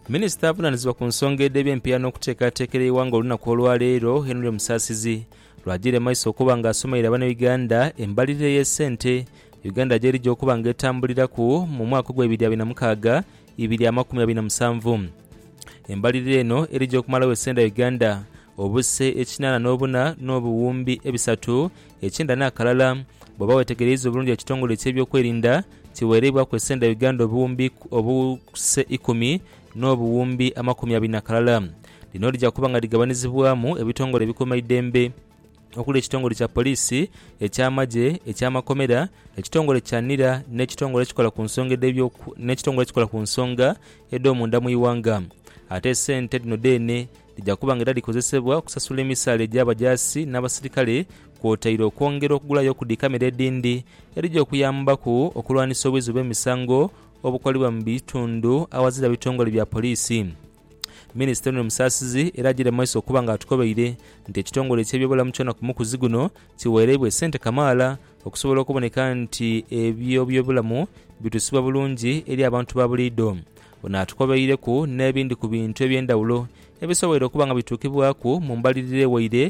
Minisita avunaanyizibwa ku nsonga y'eby'empiya n'okuteekateekera eggwanga olunaku olwaleero Henry Musasizi lwagire maiso okuba ng'asomerera Bannayuganda embalirira y'essente Uganda gy'erijja okuba ng'etambuliraku mu mwaka gwa 2026-2027. Embalirira eno erijja okumalawo essente Uganda obuse 84 n'obuwumbi 3 ekyenda n'akalala bw'oba weetegereza obulungi ekitongole ky'ebyokwerinda kiweerebwa ku essente Uganda obuse 10 n'obuwumbi 20 n'akalala. Lino lijja kuba nga ligabanizibwamu ebitongole ebikuuma eddembe okuli ekitongole kya poliisi, eky'amagye, eky'amakomera, ekitongole kya NIRA n'ekitongole ekikola ku nsonga ed'omunda mu iwanga. Ate essente lino deene lijja kuba nga likozesebwa okusasula emisaala egy'abajaasi n'abasirikale kwotaire okwongera okugulayo ku dikamera eddindi erijja okuyambaku okulwanisa obwezi bw'emisango obukolebwa mu bitundu awazira bitongole bya poliisi. Minisita Henry Musasizi era agire maiso okuba ng'atukobeire nti ekitongole ky'ebyobulamu kyonna ku mukuzi guno kiweerebwa essente kamaala okusobola okuboneka nti ebyobulamu bitusibwa bulungi eri abantu ba buliido. Ono atukobeireku n'ebindi ku bintu eby'endawulo ebisobola okuba nga bituukibwaku mu mbalirira ewaire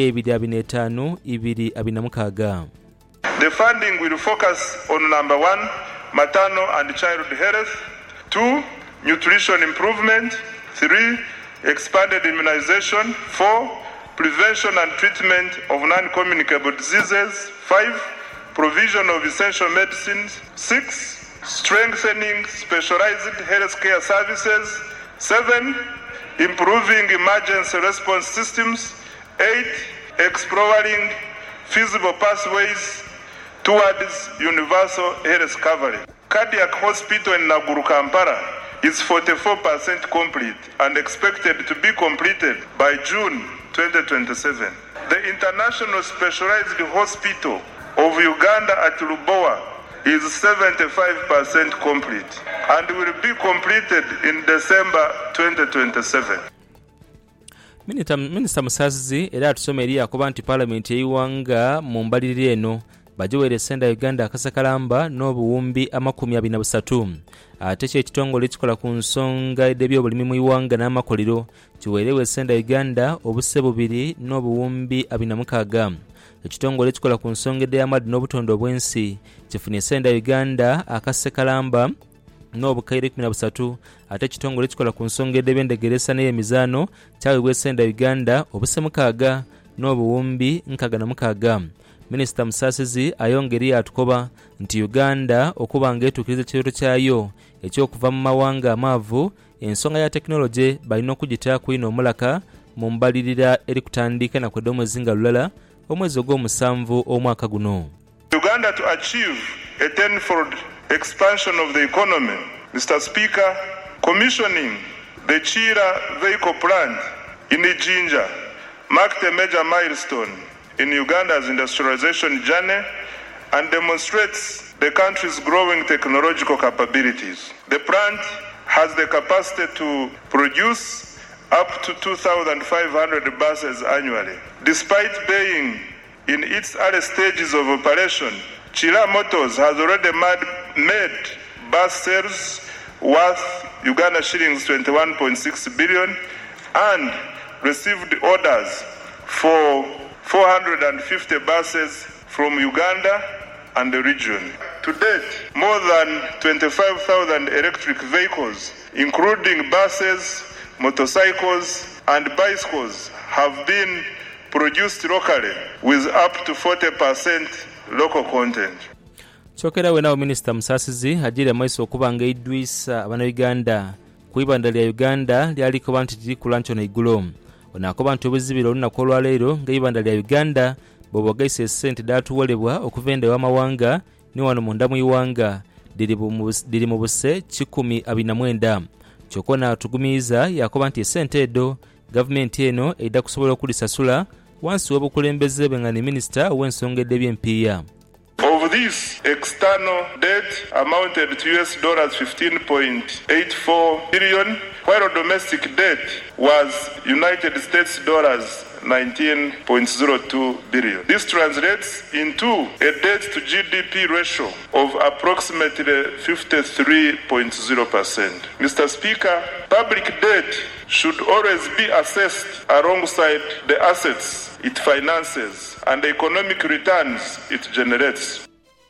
ey'2025-2026. The funding will focus on number 1, maternal and child health, 2, nutrition improvement, 3, expanded immunization, 4, prevention and treatment of non-communicable diseases, 5, provision of essential medicines, 6, strengthening specialized healthcare services, 7, improving emergency response systems, 8, exploring feasible pathways towards universal health coverage. Cardiac hospital in Naguru, Kampala is 44% complete and expected to be completed by June 2027. The International Specialized Hospital of Uganda at Lubowa is 75% complete and will be completed in December 2027. Minisita Musasizi era atusomeri akuba nti Paalamenti y'eiwanga mu mbalirira eno bagiweera essente Uganda akasakalamba n'obuwumbi 23. Ate ekitongole ekikola ku nsonga y'ebyobulimi mu iwanga n'amakolero kiweerewe essente Uganda obuse 2 n'obuwumbi 26. Ekitongole ekikola ku nsonga y'amadi n'obutonde obw'ensi kifunye essente Uganda akasakalamba n'obukaire 13. Ate ekitongole ekikola ku nsonga y'ebyendegeresa n'emizaano kyaweebwa essente Uganda obuse 6 n'obuwumbi 66. Minisita Musasizi ayongera atukoba nti Uganda okuba ng'etuukiriza ekirooto kyayo ekyokuva mu mawanga amaavu ensonga ya tekinologi balina okugitaako ino omulaka mu mbalirira eri kutandika na kwedde omwezi nga lulala omwezi ogw'omusanvu omwaka guno. Uganda to achieve a tenfold expansion of the economy. Mr. Speaker, commissioning the Chira vehicle plant in Ijinja marked a major milestone in Uganda's industrialization journey and demonstrates the country's growing technological capabilities. The plant has the capacity to produce up to 2,500 buses annually. Despite being in its early stages of operation, Chira Motors has already made bus sales worth Uganda shillings 21.6 billion and received orders for 450 buses from Uganda and the region. To date, more than 25,000 electric vehicles, including buses, motorcycles, and bicycles, have been produced locally with up to 40% local content. Kyokera wenawo Minisita Musasizi ajira maiso okuba nga idwisa Abannayuganda ku ibanda lya Uganda lyaliko nti likula ntono iggulo. Ono akoba nti obuzibira olunaku olwaleero ng'eibanda lya Uganda bw'obwagaisa essente daatuwolebwa okuva enda w'amawanga ne wano munda mu iwanga liri mu buse 129. Kyokka n'atugumiiza yakoba nti essente edo gavumenti eno edda kusobola okulisasula wansi w'obukulembeze bwe nga ne minisita w'ensonga eby'empiya. Of this, external debt amounted to $15.84 billion, while domestic debt was United States dollars 19.02 billion. This translates into a debt to GDP ratio of approximately 53.0%. Mr. Speaker, public debt should always be assessed alongside the assets it finances and the economic returns it generates.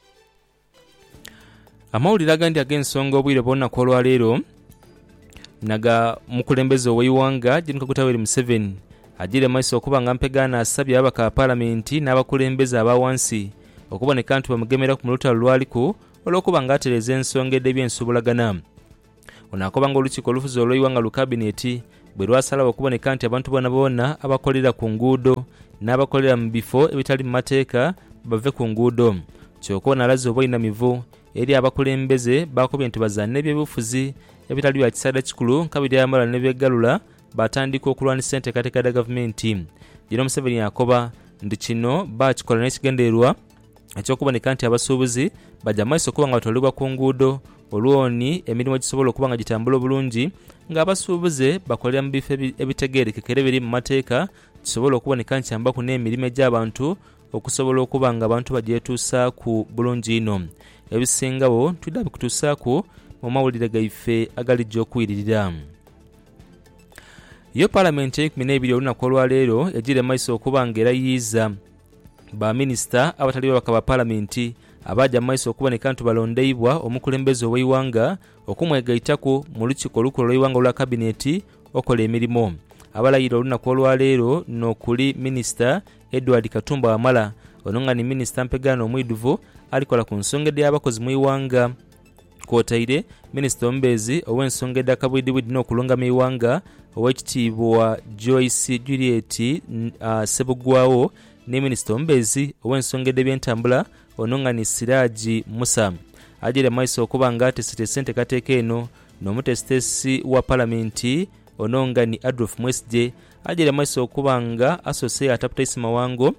Amawulire agandi ag'ensonga obwire bw'olunaku olwaleero naga mukulembeze ow'eiwanga Gen. Yoweri Museveni agire maiso okuba nga Mpegana asabye ababaka ba paalamenti n'abakulembeze aba wansi okuboneka nti bamugemera ku mulutalo lwaliko olw'okuba nga atereza ensonga eby'ensuubulagana. Ono akoba nga olukiiko olufuzi olw'eiwanga lu kabineti bwe lwasalawo okuboneka nti abantu bonna abakolera ku nguudo n'abakolera mu bifo ebitali mu mateeka bave ku nguudo. Kyokka nalaze obweinamivu eri abakulembeze bakobye nti bazaana ebyobufuzi ebitali bya kisaada kikulu kabiri amala ne byeggalula batandika okulwanisa enteekateeka ya gavumenti. Gen. Museveni akoba nti kino bakikola n'ekigendererwa ekyokuboneka nti abasuubuzi bajja maiso okuba nga batwalibwa ku nguudo olwoni emirimu gisobola okuba nga gitambula obulungi ng'abasuubuze bakolera mu bifo ebitegeerekekere biri mu mateeka kisobola okuboneka nti kyambaku n'emirimu egy'abantu okusobola okuba nga abantu bagyetuusaaku bulungi ino. Ebisingawo tudda bikutuusaaku mu mawulire gaife agalijja okuyiririra. Yo paalamenti y'ekumi olunaku olwaleero egire maiso okuba nga erayiiza baminisita abatali babaka ba paalamenti abajja maiso okuboneka nti balondeibwa omukulembeze ow'eiwanga okumwegaitaku mu lukiiko olukulu olw'eiwanga olwa kabineti okola emirimu. Abalayira olunaku olwaleero n'okuli minisita Edward Katumba Wamala ono nga ni minisita Mpegana omwiduvu alikola ku nsonga y'abakozi mu eiwanga kwotaire minisita omubeezi ow'ensonga edakabwidibwidi n'okulonga mu eiwanga ow'ekitiibwa Joyce Juliet Sebugwawo ne minisita omubeezi ow'ensonga eby'entambula ono nga ni Siraaji Musa agire maiso okuba nga atesitese enteekateeka eno n'omutesitesi wa paalamenti ono nga ni Adolf Mwesije agire maiso okuba nga asose ataputaisi mawango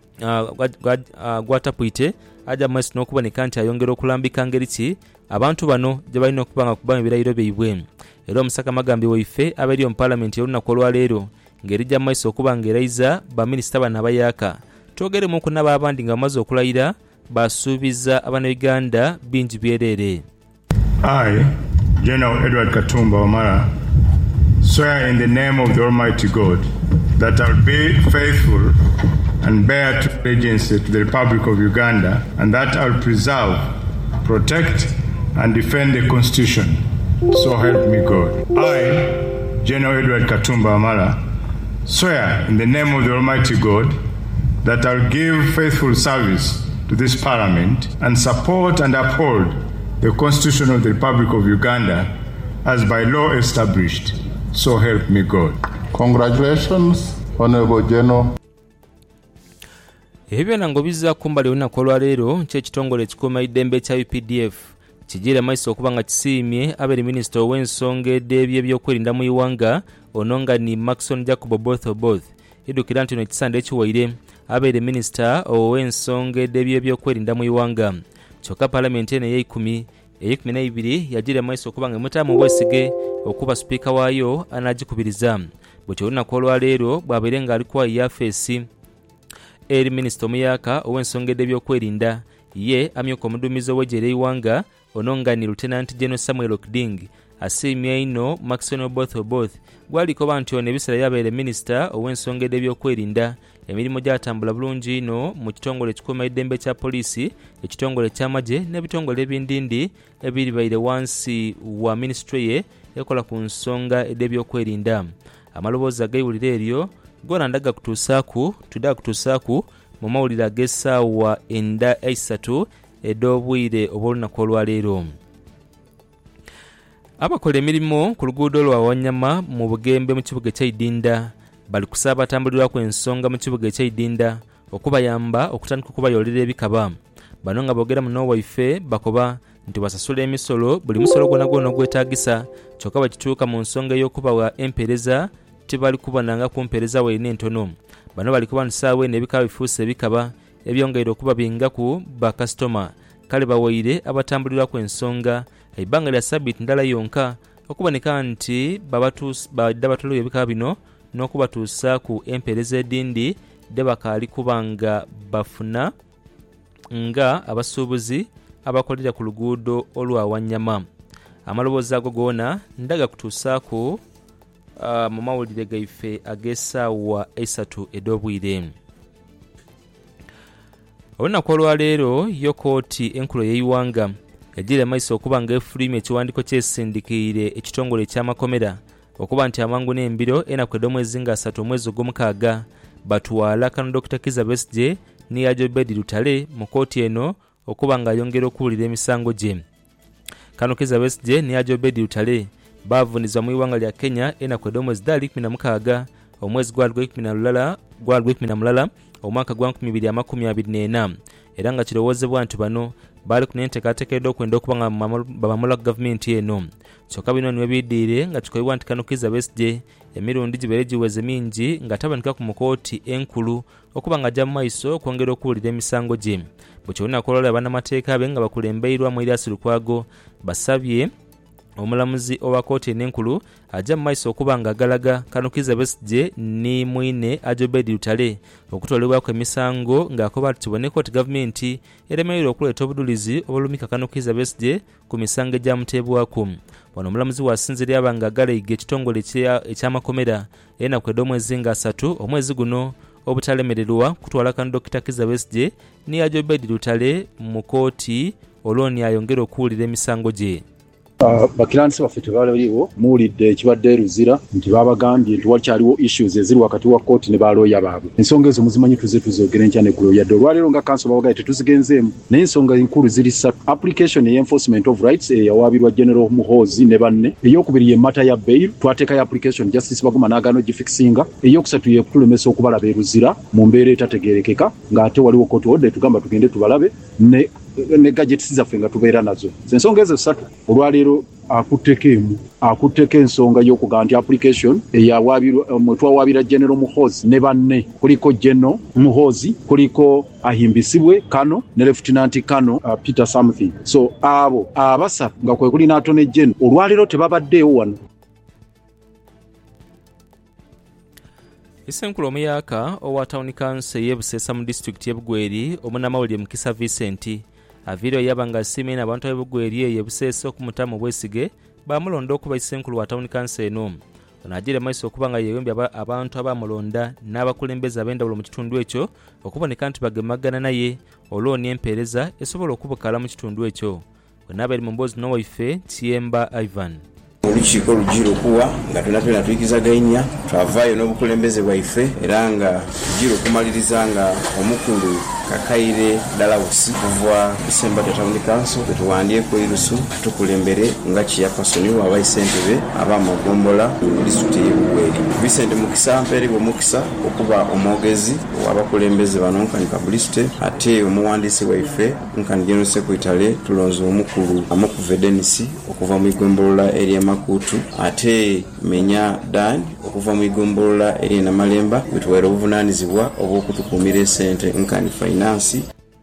gwatapwite aja maiso n'okuboneka nti ayongera okulambika ngeri ki abantu bano gye balina okuba nga kuba mu birayiro byaibwe. Era omusaka magambi waife abali mu paalamenti olunaku olwaleero ng'erijja maiso okuba nga erayiza baminisita bano abayaaka twogeremu ku nabo abandi nga bamaze okulayira basuubiza Abannayuganda bingi byereere. I, General Edward Katumba Wamala, swear in the name of the Almighty God that I will be faithful and bear true allegiance to the Republic of Uganda, and that I will preserve, protect, and defend the Constitution. So help me God. I, General Edward Katumba Wamala, swear in the name of the Almighty God that I will give faithful service to this Parliament and support and uphold the Constitution of the Republic of Uganda as by law established. So help me God. Congratulations, Honorable General. Ebyo nango bizza kumbali olunaku olwaleero ky'ekitongole ekikuuma eddembe kya UPDF kigira maiso okuba nga kisiimye abeeri minisita ow'ensonga eby'ebyokwerinda mu iwanga ono nga ni Maxon Jacob Both idukira nti ono ekisande ekiwaire abeeri minisita ow'ensonga eby'ebyokwerinda mu iwanga. Kyokka paalamenti eno ey'ekumi yagira maiso okuba nga emutaamu obwesige okuba sipiika waayo anaagikubiriza. Bwekyo olunaku olwaleero bw'abeere nga ali kwa yafeesi eri minisita omuyaaka ow'ensonga eby'ebyokwerinda ye amyuka omuduumizi ow'eggye ly'eiwanga ono nga ni Lieutenant General Samuel Okding asiimye ino Maxon Both gwalikoba nti ono ebiseera yabeere minisita ow'ensonga eby'ebyokwerinda emirimu gyatambula bulungi ino mu kitongole ekikuuma eddembe kya poliisi ekitongole ky'amagye n'ebitongole ebindindi ebiribaire wansi wa minisitule ye ekola ku nsonga ed'ebyokwerinda. Amaloboozi ag'eiwulire eryo gona ndaga kutuusaaku mu mawulire ag'essaawa 3 ed'obwire obw'olunaku olwaleero. Abakola emirimu ku luguudo lwa Wanyama mu Bugembe mu kibuga eky'Idinda bali kusaba abatambulirwako ensonga mu kibuga eky'Idinda okubayamba okutandika okubayolera ebikaba. Bano nga boogera muno waife bakoba nti basasula emisolo buli musolo gwonna ogwetaagisa kyokka bakituuka mu nsonga ey'okubawa empeereza tebali kubonanga ku mpeereza weerina entono. Bano bali kuba nsaawe eno ebikaba bifuuse ebikaba ebyongeire okuba bingaku bakasitoma kale bawaire abatambulirwako ensonga ebbanga lya ssabbiiti ndala yonka okuboneka nti badde batuluyo ebikaba bino n'okubatuusa ku empeereza edindi de bakaali kubanga bafuna nga abasuubuzi abakolera ku luguudo olwa Wanyama. Amaloboozi ago goona ndaga kutuusaako mu mawulire gaife ag'essaawa 3 ed'obwire. Olunaku olwaleero yo kooti enkulu y'eiwanga yagira amaiso okuba nga efulumya ekiwandiiko kyesindikiire ekitongole eky'amakomera okuba nti amangu n'embiro enaku ed'omwezi nga 3 omwezi ogw'omukaaga batwala Kano Dr. Kizza Besigye ne Ajobedi Lutale mu kooti eno okuba nga ayongera okuwulira emisango gye. Kano Kizza Besigye ne Ajobedi Lutale baavunizibwa mu iwanga lya Kenya enaku ed'omwezi 16 omwezi gwa 12 omwaka gwa 2024 era nga kirowoozebwa nti bano baali ku nteekateeka okwenda okuba nga bamamula gavumenti eno. Kyokka bino niwe biddiire nga kikoyibwa nti Kano Kizza Besigye emirundi gibeere giweze mingi nga taboneka ku mukooti enkulu okuba nga ajja mu maiso okwongera okuwulira emisango gye. Bwe kyolunaku olwalero bannamateeka be nga bakulembeirwamu Erias Lukwago basabye omulamuzi owa kooti enenkulu ajja mu maiso okuba nga agalaga Kano Kizza Besigye ne mwine Ajobedi Lutale okutwalibwako emisango ng'akoba nti kiboneka nti gavumenti eremererwa okuleeta obudulizi obulumika Kano Kizza Besigye ku misango egyamuteebwako. Wano omulamuzi wasinzira aba nga agalayiga ekitongole eky'amakomera enaku ed'omwezi nga 3 omwezi guno obutalemererwa kutwala Kano Dr. Kizza Besigye ne Ajobedi Lutale mu kooti olwoni ayongera okuwulira emisango gye. Bakiransi baffe tebaliwo muwulidde ekibadde eruzira nti babagambye nti wakyaliwo issues eziri wakati wa kooti ne balooya baabwe. Ensonga ezo muzimanyi tuzogera enkya neggulu yadde olwaleero nga kanso babagaye tetuzigenzeemu naye ensonga enkulu ziri 3. Application enforcement of rights eyawaabirwa General Muhoozi ne banne, eyokubiri ye matter ya bail twateekayo application Justice Baguma n'agaana gifixinga, eyokusatu ye kutulemesa okubalaba eruzira mu mbeera etategeerekeka ng'ate waliwo court order tugamba tugende tubalabe ne gadgets zaffe nga tubeera nazo. Ensonga ezo 3 olwaleero akutteko ensonga y'okugaa nti application twawaabira General Muhoozi ne banne, kuliko General Muhoozi, kuliko ahimbisibwe Kano ne Lieutenant Kano Peter something. So abo abasatu nga kwe kuli n'Attorney General olwaleero tebabaddeewo wano. Isenkulu omuyaka owa Town Council y'e Buseesa mu district y'e Bugweri omunnamawulire Mukisa Vincent aviiriyo yabanga asiimye abantu b'e Bugweri y'e Buseesa okumutamu Bwesigye bamulonda okuba Isenkulu wa Town Council eno. Ono agira maiso okuba nga yeewembye abantu abamulonda n'abakulembeze ab'endawulo mu kitundu ekyo okuboneka nti bagemagana naye olwoni empeereza esobola okubukala mu kitundu ekyo. Bwenaaba eri mu mboozi n'owaife Kiyemba Ivan. Olukiiko lugiro kuwa nga tunatwena tuyigizaganya twavaayo n'obukulembeze bwaife era nga lugiro kumaliriza nga omukulu Kakaire Dalawusi kuva December Town Council tuwandyeko irusu tukulembere nga Chairperson wa Ssentebe abamagombola district y'e Bugweri. Vincent Mukisa mperibwa Mukisa okuba omwogezi w'abakulembeze bano nkani publicity ate omuwandiisi waife nkani General Secretary tulonze omukulu Amokuve Dennis okuva mu igombolola eri Makutu ate Menya Dan okuva mu igombolola eri Namalemba wetwera obuvunaanyizibwa obw'okutukuumira ssente nkani finance.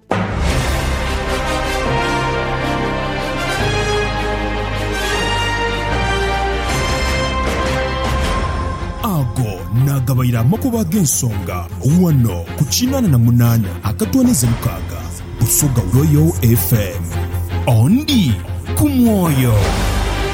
Ago nagabayira amakuba g'ensonga wano ku 88 akatwanize mukaaga Busoga Royal FM ondi ku mwoyo.